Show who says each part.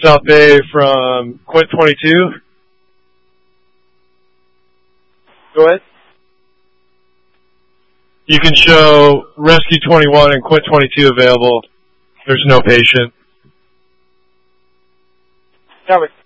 Speaker 1: South Bay from Quint 22. Go ahead. You can show Rescue 21 and Quint 22 available. There's no patient.
Speaker 2: Copy.